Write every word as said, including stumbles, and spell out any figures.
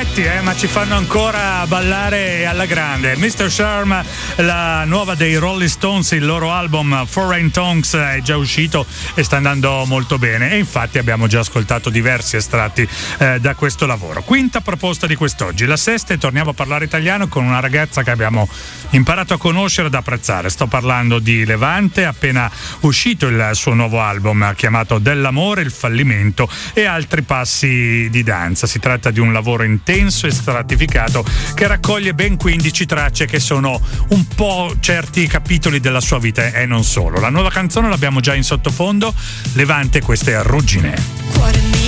vecchietti, eh, ma ci fanno ancora ballare alla grande. mister Sharm, la nuova dei Rolling Stones, il loro album Foreign Tongues è già uscito e sta andando molto bene, e infatti abbiamo già ascoltato diversi estratti eh, da questo lavoro. Quinta proposta di quest'oggi, la sesta, e torniamo a parlare italiano con una ragazza che abbiamo imparato a conoscere ed apprezzare. Sto parlando di Levante, appena uscito il suo nuovo album chiamato Dell'amore, il fallimento e altri passi di danza. Si tratta di un lavoro intenso e stratificato che raccoglie ben quindici tracce che sono un po' certi capitoli della sua vita e non solo. La nuova canzone l'abbiamo già in sottofondo, Levante, questa è Ruggine. Cuore mio